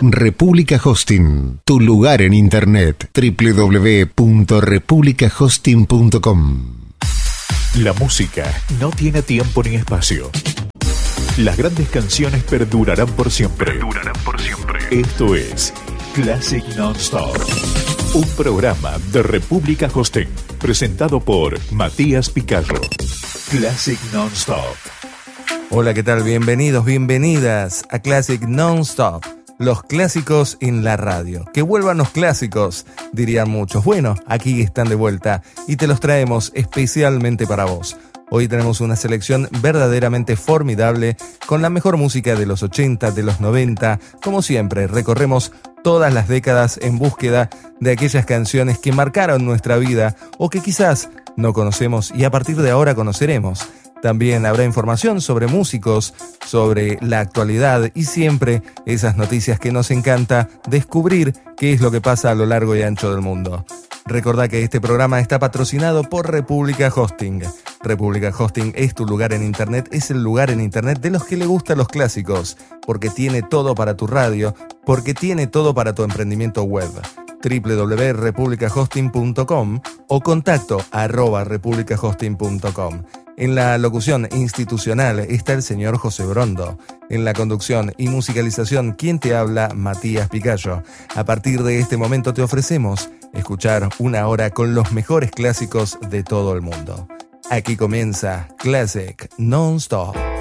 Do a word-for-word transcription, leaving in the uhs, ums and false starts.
República Hosting, tu lugar en internet. doble u doble u doble u punto república hosting punto com. La música no tiene tiempo ni espacio. Las grandes canciones perdurarán por siempre. Perdurarán por siempre. Esto es Classic Non-Stop, un programa de República Hosting, presentado por Matías Picayo. Classic Non-Stop. Hola, ¿qué tal? Bienvenidos, bienvenidas a Classic Non-Stop. Los clásicos en la radio. Que vuelvan los clásicos, dirían muchos. Bueno, aquí están de vuelta y te los traemos especialmente para vos. Hoy tenemos una selección verdaderamente formidable con la mejor música de los ochenta, de los noventa. Como siempre, recorremos todas las décadas en búsqueda de aquellas canciones que marcaron nuestra vida o que quizás no conocemos y a partir de ahora conoceremos. También habrá información sobre músicos, sobre la actualidad y siempre esas noticias que nos encanta descubrir qué es lo que pasa a lo largo y ancho del mundo. Recordá que este programa está patrocinado por República Hosting. República Hosting es tu lugar en internet, es el lugar en internet de los que le gustan los clásicos, porque tiene todo para tu radio, porque tiene todo para tu emprendimiento web. doble u doble u doble u punto república hosting punto com o contacto arroba república hosting punto com. En la locución institucional está el señor José Brondo. En la conducción y musicalización, quien te habla, Matías Picayo. A partir de este momento te ofrecemos escuchar una hora con los mejores clásicos de todo el mundo. Aquí comienza Classic Non-Stop.